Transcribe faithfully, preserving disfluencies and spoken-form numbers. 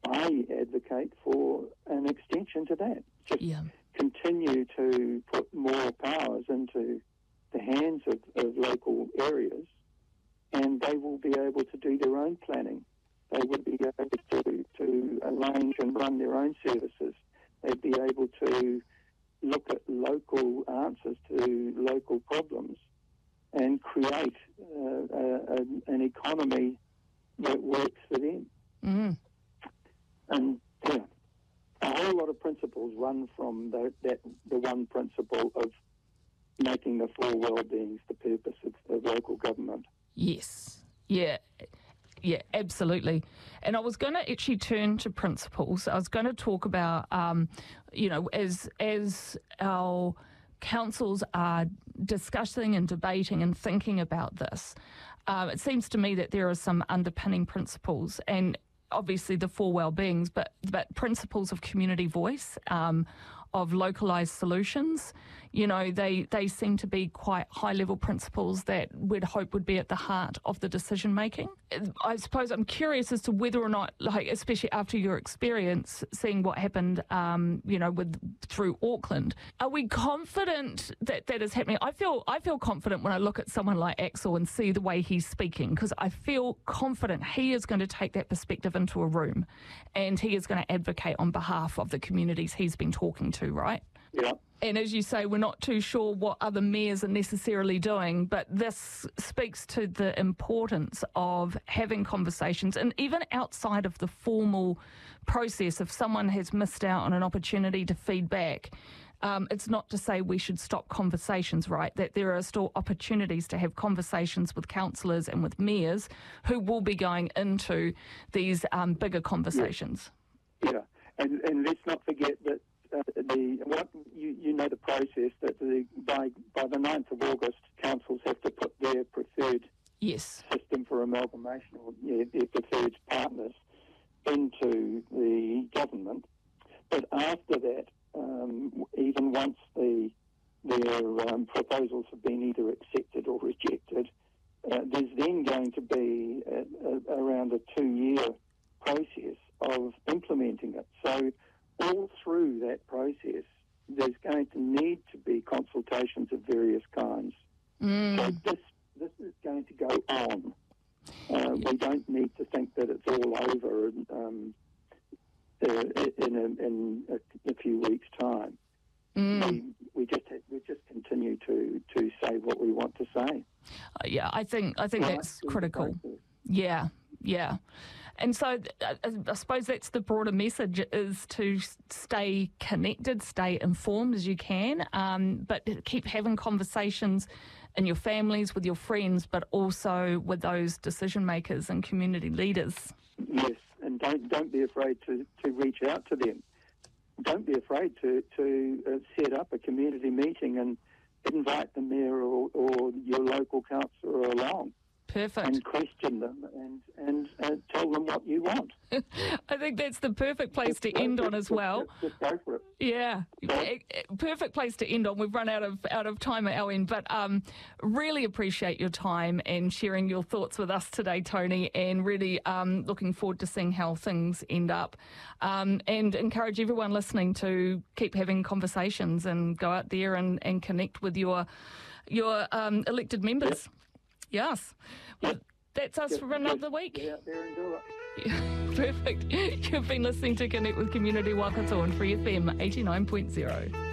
I advocate for an extension to that. Just yeah. continue to put more powers into the hands of, of local areas, and they will be able to do their own planning. They would be able to, to arrange and run their own services. They'd be able to look at local answers to local problems and create uh, a, a, an economy that works for them. Mm. And yeah, a whole lot of principles run from the, that the one principle of making the four well-beings the purpose of, of local government. Yes, yeah, yeah, absolutely. And I was going to actually turn to principles. I was going to talk about, um, you know, as as our councils are discussing and debating and thinking about this, uh, it seems to me that there are some underpinning principles, and obviously the four well-beings, but but principles of community voice, um, of localised solutions. You know, they, they seem to be quite high-level principles that we'd hope would be at the heart of the decision-making. I suppose I'm curious as to whether or not, like, especially after your experience seeing what happened, um, you know, with through Auckland, are we confident that that is happening? I feel I feel confident when I look at someone like Axel and see the way he's speaking, because I feel confident he is going to take that perspective into a room, and he is going to advocate on behalf of the communities he's been talking to, right? Yeah. And as you say, we're not too sure what other mayors are necessarily doing, but this speaks to the importance of having conversations. And even outside of the formal process, if someone has missed out on an opportunity to feed back, um, it's not to say we should stop conversations, right? That there are still opportunities to have conversations with councillors and with mayors who will be going into these um, bigger conversations. Yeah, yeah. And, and let's not forget that Uh, the what you, you know the process that the by by the ninth of August, councils have to put their preferred yes. system for amalgamation, or yeah, their preferred partners, into the government. But after that, um, even once the their um, proposals have been either accepted or rejected, uh, there's then going to be a, a, around a two-year process of implementing it. So all through that process, there's going to need to be consultations of various kinds. Mm. So this this is going to go on. Uh, we don't need to think that it's all over um, uh, in, a, in a, a few weeks' time. Mm. We, we just we just continue to, to say what we want to say. Uh, yeah, I think I think right that's critical. Yeah, yeah. And so uh, I suppose that's the broader message, is to stay connected, stay informed as you can, um, but keep having conversations in your families, with your friends, but also with those decision makers and community leaders. Yes, and don't don't be afraid to, to reach out to them. Don't be afraid to, to uh, set up a community meeting and invite the mayor or, or your local councillor along. Perfect. And question them and, and uh, tell them what you want. I think that's the perfect place just to go, end just, on as just, well. Just, just go for it. Yeah, so, perfect place to end on. We've run out of out of time at our end, but um, really appreciate your time and sharing your thoughts with us today, Tony, and really um, looking forward to seeing how things end up. Um, and encourage everyone listening to keep having conversations and go out there and, and connect with your your um, elected members. Yep. Yes. Well, yep. That's us just, for another just week. Get out there and do it. Perfect. You've been listening to Connect with Community Wakatoa on Free F M eighty-nine point zero.